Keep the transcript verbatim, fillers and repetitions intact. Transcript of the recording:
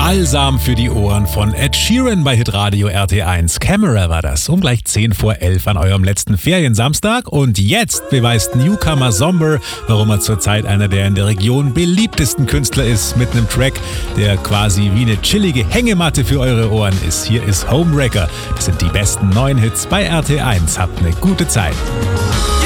Balsam für die Ohren von Ed Sheeran bei Hitradio R T eins. Camera war das, um gleich zehn vor elf an eurem letzten Feriensamstag. Und jetzt beweist Newcomer Zomber, warum er zurzeit einer der in der Region beliebtesten Künstler ist, mit einem Track, der quasi wie eine chillige Hängematte für eure Ohren ist. Hier ist Homewrecker. Das sind die besten neuen Hits bei R T eins. Habt eine gute Zeit.